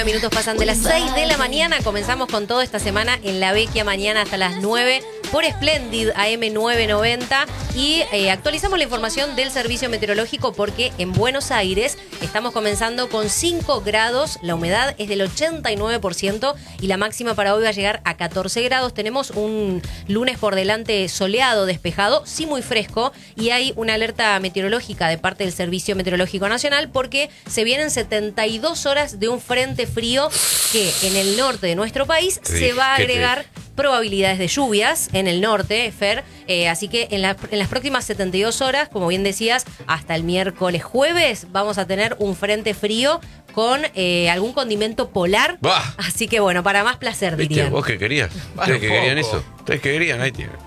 Minutos pasan de las 6 de la mañana. Comenzamos con todo esta semana en La Vecchia, mañana hasta las 9 por Splendid AM 990 y actualizamos la información del servicio meteorológico porque en Buenos Aires estamos comenzando con 5 grados, la humedad es del 89% y la máxima para hoy va a llegar a 14 grados. Tenemos un lunes por delante soleado, despejado, sí muy fresco, y hay una alerta meteorológica de parte del Servicio Meteorológico Nacional porque se vienen 72 horas de un frente frío que en el norte de nuestro país se va a agregar probabilidades de lluvias en el norte, Fer, así que en las próximas 72 horas, como bien decías, hasta el miércoles jueves vamos a tener un frente frío con algún condimento polar. ¡Bah! Así que bueno, para más placer, dirían. ¿Viste? ¿Vos qué querías? ¿Ustedes qué querían eso? ¿Ustedes qué querían? Ahí tienen.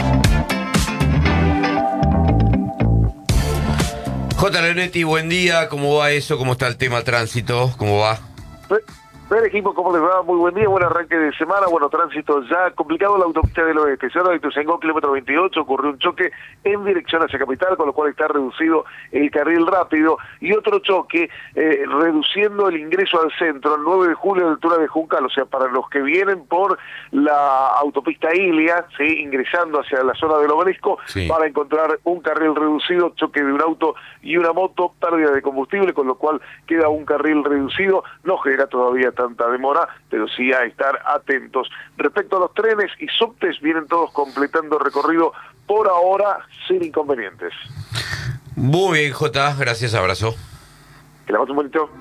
J. Leonetti, buen día. ¿Cómo va eso? ¿Cómo está el tema tránsito? ¿Cómo va? Ver equipo, ¿cómo les va? Muy buen día, buen arranque de semana, bueno, tránsito ya complicado en la autopista del oeste. Cerro de Ituzaingó, kilómetro 28, ocurrió un choque en dirección hacia Capital, con lo cual está reducido el carril rápido, y otro choque reduciendo el ingreso al centro, el 9 de julio, a la altura de Juncal, o sea, para los que vienen por la autopista Ilia, ¿sí?, ingresando hacia la zona del Obelisco, sí, para encontrar un carril reducido, choque de un auto y una moto, pérdida de combustible, con lo cual queda un carril reducido, no genera todavía tanta demora, pero sí a estar atentos. Respecto a los trenes y subtes, vienen todos completando recorrido por ahora sin inconvenientes. Muy bien, Jota, gracias, abrazo. Que la pasen bonito.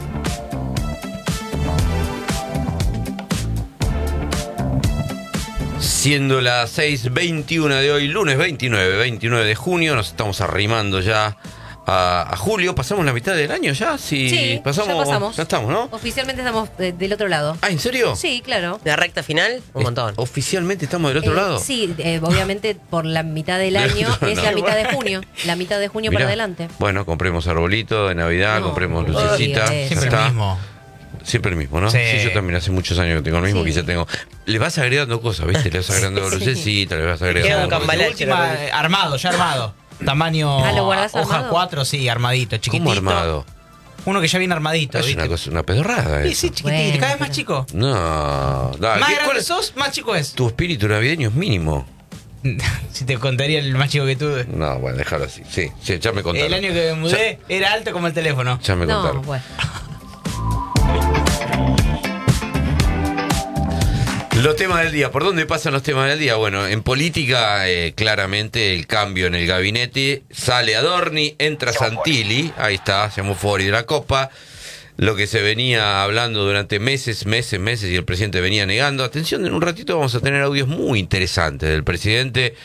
Siendo las 6:21 de hoy, lunes 29 de junio, nos estamos arrimando ya a julio. ¿Pasamos la mitad del año ya? Sí, pasamos, ya pasamos. Ya estamos, ¿no? Oficialmente estamos del otro lado. Ah, ¿en serio? Sí, claro. ¿La recta final? Un montón. ¿Oficialmente estamos del otro lado? Sí, obviamente por la mitad del año es la mitad de junio. La mitad de junio para adelante. Bueno, compremos arbolito de Navidad, compremos lucecitas. Siempre el mismo. Siempre el mismo, ¿no? Sí. Sí, yo también hace muchos años que tengo el mismo, Sí. que ya tengo. Le vas agregando cosas, ¿viste? Le vas agregando Sí. lucecitas, le vas Queda un agregando. cambalache. Armado, ya armado. Tamaño ¿lo guardás hoja armado? 4, sí, armadito, chiquitito. ¿Cómo armado? Uno que ya viene armadito, Es ¿viste? una cosa, una pedorrada Sí, eso. sí, chiquitito. Bueno, Cada vez más chico. No, dale. Más ¿Cuál grande es? sos, más chico es. Tu espíritu navideño es mínimo. Si te contaría el más chico que tuve. No, bueno, déjalo así. Sí, ya me contaron. El año que me mudé era alto como el teléfono. Ya me No, contaron. bueno. Los temas del día. ¿Por dónde pasan los temas del día? Bueno, en política, claramente el cambio en el gabinete. Sale Adorni, entra Santilli. Ahí está, se llamó Fori de la Copa. Lo que se venía hablando durante meses y el presidente venía negando. Atención, en un ratito vamos a tener audios muy interesantes del presidente.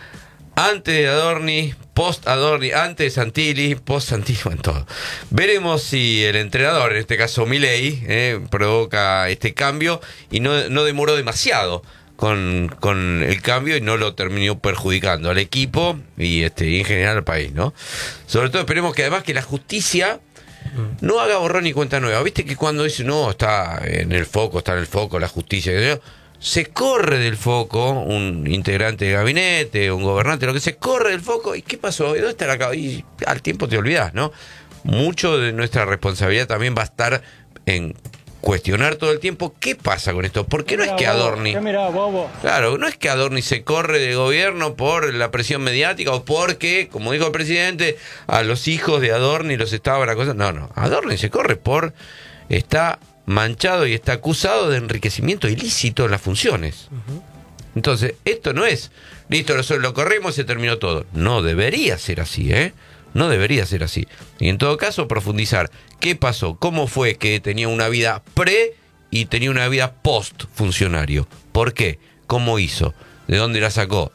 Antes de Adorni, post Adorni, antes de Santilli, post Santilli, en todo. Veremos si el entrenador, en este caso Milei, provoca este cambio y no demoró demasiado con el cambio y no lo terminó perjudicando al equipo y en general al país, ¿no? Sobre todo esperemos que además que la justicia no haga borrón ni cuenta nueva. Viste que cuando dice, no, está en el foco la justicia, que yo, se corre del foco un integrante de gabinete, un gobernante, lo que se corre del foco. ¿Y qué pasó? ¿Y dónde está la cabeza? Y al tiempo te olvidás, ¿no? Mucho de nuestra responsabilidad también va a estar en cuestionar todo el tiempo qué pasa con esto. Porque no es que Adorni... Claro, no es que Adorni se corre del gobierno por la presión mediática o porque, como dijo el presidente, a los hijos de Adorni los estaban acosando. No, Adorni se corre por... Está manchado y está acusado de enriquecimiento ilícito en las funciones. Entonces, esto no es, listo, lo corremos y se terminó todo. No debería ser así, ¿eh? No debería ser así. Y en todo caso, profundizar qué pasó, cómo fue que tenía una vida pre y tenía una vida post funcionario. ¿Por qué? ¿Cómo hizo? ¿De dónde la sacó?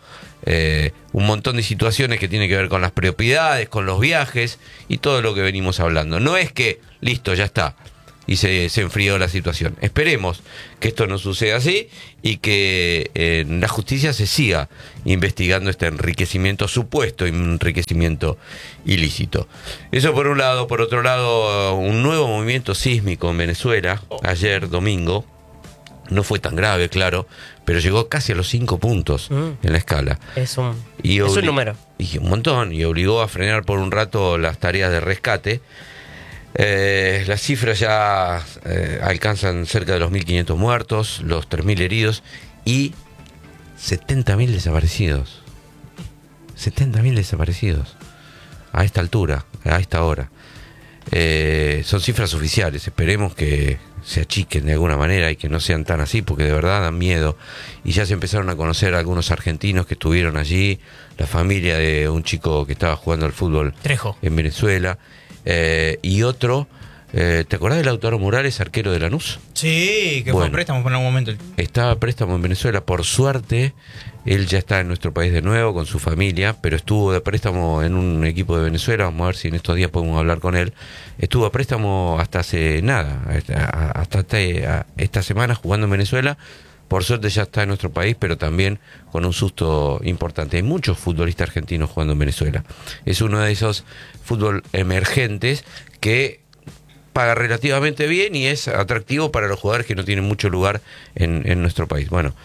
Un montón de situaciones que tienen que ver con las propiedades, con los viajes y todo lo que venimos hablando. No es que, listo, ya está, y se enfrió la situación. Esperemos que esto no suceda así y que en la justicia se siga investigando este enriquecimiento, supuesto enriquecimiento ilícito. Eso por un lado. Por otro lado, un nuevo movimiento sísmico en Venezuela, ayer domingo. No fue tan grave, claro, pero llegó casi a los 5 puntos en la escala. Es un número. Y un montón, y obligó a frenar por un rato las tareas de rescate. Las cifras ya alcanzan cerca de los 1.500 muertos, los 3.000 heridos y 70.000 desaparecidos. 70.000 desaparecidos a esta altura, a esta hora. Son cifras oficiales, esperemos que se achiquen de alguna manera y que no sean tan así, porque de verdad dan miedo. Y ya se empezaron a conocer algunos argentinos que estuvieron allí, la familia de un chico que estaba jugando al fútbol Trejo. en Venezuela, y otro, ¿te acordás de Lautaro Morales, arquero de Lanús? Sí, que fue Bueno. a préstamo por algún momento. Estaba a préstamo en Venezuela, por suerte, él ya está en nuestro país de nuevo con su familia, pero estuvo de préstamo en un equipo de Venezuela, vamos a ver si en estos días podemos hablar con él. Estuvo a préstamo hasta hace nada, hasta esta semana jugando en Venezuela. Por suerte ya está en nuestro país, pero también con un susto importante. Hay muchos futbolistas argentinos jugando en Venezuela. Es uno de esos fútbol emergentes que paga relativamente bien y es atractivo para los jugadores que no tienen mucho lugar en nuestro país. Bueno,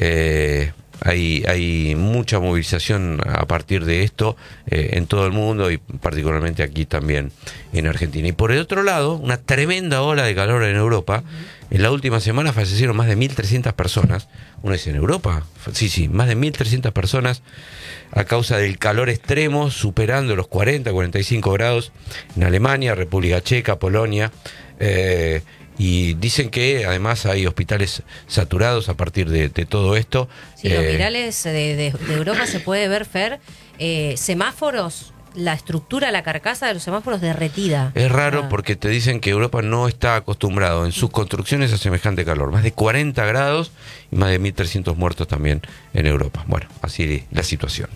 hay mucha movilización a partir de esto en todo el mundo y particularmente aquí también en Argentina. Y por el otro lado, una tremenda ola de calor en Europa. En la última semana fallecieron más de 1.300 personas. Uno dice, ¿en Europa? Sí, más de 1.300 personas a causa del calor extremo, superando los 40, 45 grados en Alemania, República Checa, Polonia. Y dicen que además hay hospitales saturados a partir de todo esto. Sí, los virales de Europa se puede ver, Fer, semáforos, la estructura, la carcasa de los semáforos derretida. Es raro porque te dicen que Europa no está acostumbrado en sus construcciones a semejante calor. Más de 40 grados y más de 1.300 muertos también en Europa. Bueno, así la situación.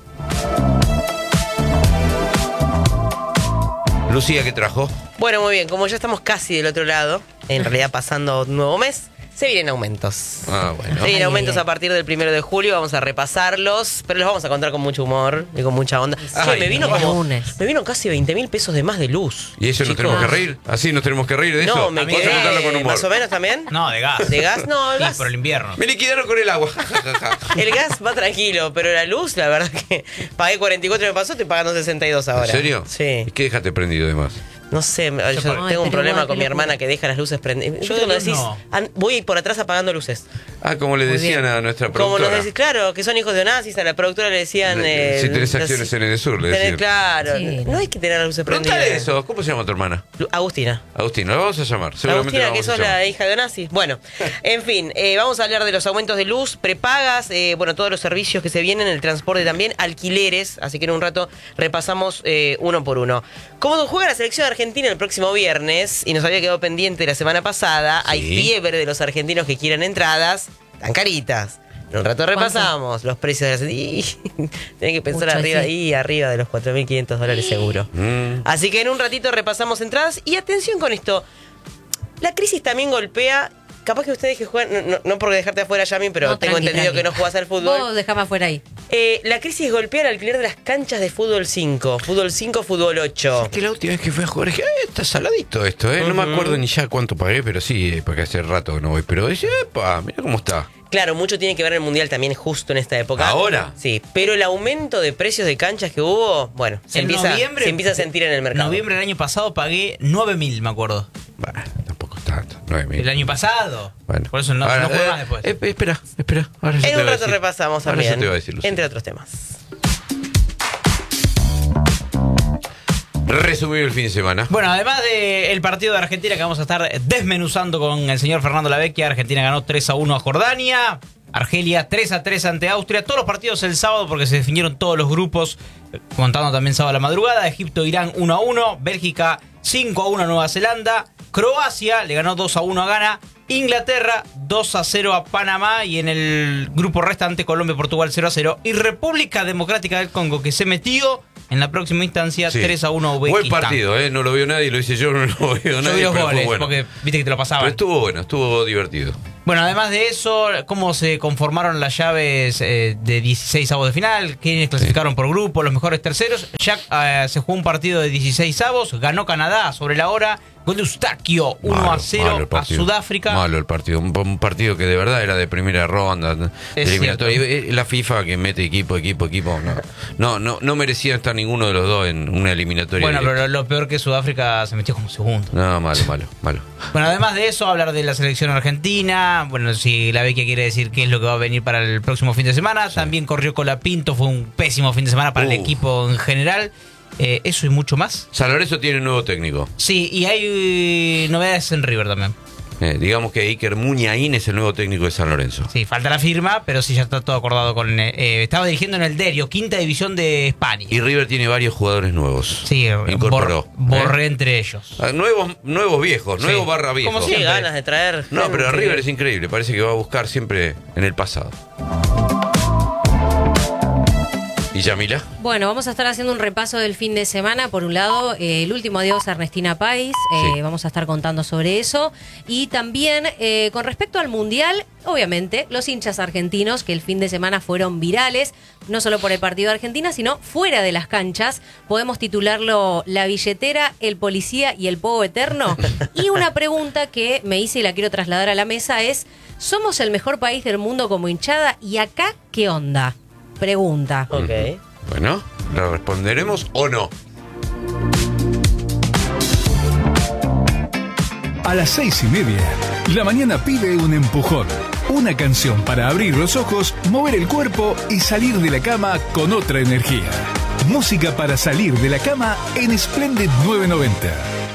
Lucía, ¿qué trajo? Bueno, muy bien, como ya estamos casi del otro lado, en realidad pasando un nuevo mes, se vienen aumentos. Ah, bueno. Se vienen aumentos Ay. a partir del 1 de julio, vamos a repasarlos, pero los vamos a contar con mucho humor y con mucha onda. Ay, me vino no. como, Lunes. me vino casi 20.000 pesos de más de luz. ¿Y eso nos chicos. tenemos que reír? ¿Así nos tenemos que reír de eso? No, me A mí Vamos a contarlo con quedé humor. más o menos también. No, de gas. ¿De gas? No, el Sí, gas. por el invierno. Me liquidaron con el agua. El gas va tranquilo, pero la luz, la verdad que pagué 44 me pasó, estoy pagando 62 ahora. ¿En serio? Sí. ¿Y qué dejaste prendido de más? No sé, yo Ay, tengo un pero problema igual, con qué mi locura. hermana que deja las luces prendidas. Yo Yo cuando de luz decís, no. voy por atrás apagando luces. Ah, como le Muy decían bien. a nuestra Como productora. nos decís, claro, que son hijos de nazis, a la productora le decían... Si tenés acciones en Edesur, le decían. Claro, Sí, no hay que tener las luces prendidas. Preguntale eso. ¿Cómo se llama tu hermana? Agustina. Agustina, la vamos a llamar. Seguramente la Agustina, que vamos a sos llamar. la hija de nazis. Bueno, en fin, vamos a hablar de los aumentos de luz, prepagas, bueno, todos los servicios que se vienen, el transporte también, alquileres, así que en un rato repasamos uno por uno. Como juega la selección argentina el próximo viernes, y nos había quedado pendiente la semana pasada, hay Sí. fiebre de los argentinos que quieren entradas, tan caritas. En un rato repasamos los precios de las... Tienen que pensar Mucho, arriba, sí. y arriba de los $4.500 seguro. Así que en un ratito repasamos entradas. Y atención con esto. La crisis también golpea. Capaz que ustedes que juegan, no por dejarte afuera, Yami, pero No, tengo tranqui, entendido tranqui. que no jugás al fútbol. Vos dejame afuera ahí. La crisis golpea el alquiler de las canchas de fútbol 5. Fútbol 5, fútbol 8. Que la última vez que fui a jugar dije, está saladito esto, No me acuerdo ni ya cuánto pagué, pero sí, porque hace rato que no voy. Pero dice, epa, mira cómo está. Claro, mucho tiene que ver el Mundial también justo en esta época. ¿Ahora? Sí, pero el aumento de precios de canchas que hubo, bueno, se En empieza noviembre- a sentir en el mercado. Noviembre del año pasado pagué 9.000, me acuerdo. Bueno, tampoco es tanto, 9.000. El año pasado. Bueno. Por eso no Ahora, jugué más después. Espera. Ahora ya En te un voy a rato decir. repasamos Ahora ya también, te voy a decir, Lucía. entre otros temas. Resumido el fin de semana. Bueno, además del partido de Argentina que vamos a estar desmenuzando con el señor Fernando Lavecchia, Argentina ganó 3-1 a Jordania, Argelia 3-3 ante Austria, todos los partidos el sábado porque se definieron todos los grupos, contando también sábado a la madrugada, Egipto-Irán 1-1, Bélgica 5-1 a Nueva Zelanda, Croacia le ganó 2-1 a Ghana, Inglaterra 2-0 a Panamá y en el grupo restante Colombia y Portugal 0-0 y República Democrática del Congo que se metió en la próxima instancia Sí. 3-1 a Uzbekistán. Buen partido, no lo vio nadie, lo hice yo, no lo vio Yo nadie. vi los pero fue goles, bueno. porque viste que te lo Pero pasaban. estuvo bueno, estuvo divertido. Bueno, además de eso, cómo se conformaron las llaves de 16 avos de final, quiénes clasificaron por grupo, los mejores terceros. Ya se jugó un partido de 16 avos, ganó Canadá sobre la hora, Gol de Eustaquio, 1-0 a Sudáfrica. Malo el partido. Un partido que de verdad era de primera ronda, de eliminatoria. La FIFA que mete equipo. No merecían estar ninguno de los dos en una eliminatoria. Bueno, pero lo peor que Sudáfrica se metió como segundo. No, malo. Bueno, además de eso, hablar de la selección argentina. Bueno, si la Vecchia quiere decir qué es lo que va a venir para el próximo fin de semana. Sí. También corrió Colapinto, fue un pésimo fin de semana para el equipo en general. Eso y mucho más. San Lorenzo tiene un nuevo técnico. Sí, y hay novedades en River también. Digamos que Iker Muniain es el nuevo técnico de San Lorenzo. Sí, falta la firma, pero sí ya está todo acordado con... estaba dirigiendo en el Derio, 5ª división de España. Y River tiene varios jugadores nuevos. Sí, incorporó. Borré entre ellos. Nuevos viejos, sí. Nuevos barra viejos. Como si ganas de traer... No, pero River es increíble, parece que va a buscar siempre en el pasado. ¿Y Yamila? Bueno, vamos a estar haciendo un repaso del fin de semana. Por un lado, el último adiós a Ernestina Pais. Sí. Vamos a estar contando sobre eso. Y también, con respecto al Mundial, obviamente, los hinchas argentinos que el fin de semana fueron virales, no solo por el partido de Argentina, sino fuera de las canchas. Podemos titularlo La billetera, el policía y el pogo eterno. Y una pregunta que me hice y la quiero trasladar a la mesa es, ¿somos el mejor país del mundo como hinchada? ¿Y acá qué onda? Pregunta. Ok. Bueno, ¿lo responderemos o no? A las 6:30, la mañana pide un empujón. Una canción para abrir los ojos, mover el cuerpo y salir de la cama con otra energía. Música para salir de la cama en Splendid 990.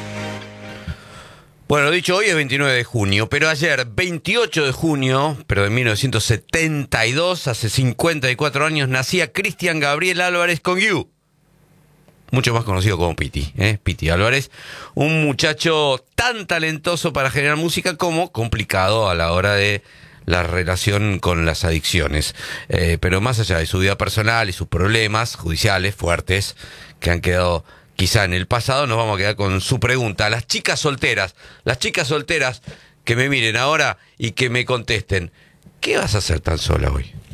Bueno, dicho, hoy es 29 de junio, pero ayer, 28 de junio, pero de 1972, hace 54 años, nacía Cristian Gabriel Álvarez Conguiú, mucho más conocido como Piti, Piti Álvarez, un muchacho tan talentoso para generar música como complicado a la hora de la relación con las adicciones. Pero más allá de su vida personal y sus problemas judiciales fuertes que han quedado quizá en el pasado, nos vamos a quedar con su pregunta. Las chicas solteras que me miren ahora y que me contesten, ¿qué vas a hacer tan sola hoy?